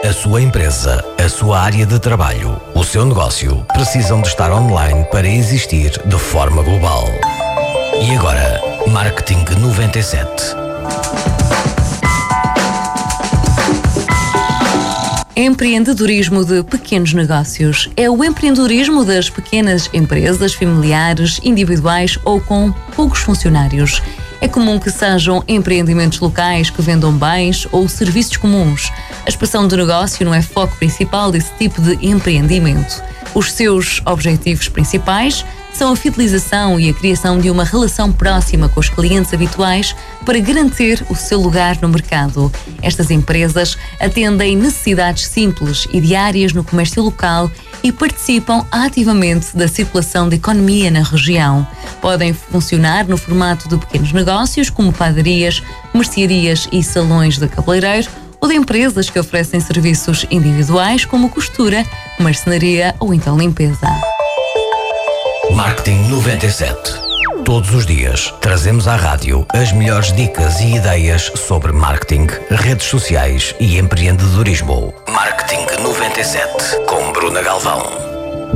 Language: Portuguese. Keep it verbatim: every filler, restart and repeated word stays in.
A sua empresa, a sua área de trabalho, o seu negócio precisam de estar online para existir de forma global. E agora, Marketing noventa e sete. Empreendedorismo de pequenos negócios é o empreendedorismo das pequenas empresas familiares, individuais ou com poucos funcionários. É comum que sejam empreendimentos locais que vendam bens ou serviços comuns. A expansão do negócio não é foco principal desse tipo de empreendimento. Os seus objetivos principais são a fidelização e a criação de uma relação próxima com os clientes habituais para garantir o seu lugar no mercado. Estas empresas atendem necessidades simples e diárias no comércio local e participam ativamente da circulação da economia na região. Podem funcionar no formato de pequenos negócios, como padarias, mercearias e salões de cabeleireiro, ou de empresas que oferecem serviços individuais, como costura, marcenaria ou então limpeza. Marketing noventa e sete. Todos os dias trazemos à rádio as melhores dicas e ideias sobre marketing, redes sociais e empreendedorismo. Marketing noventa e sete com Bruna Galvão.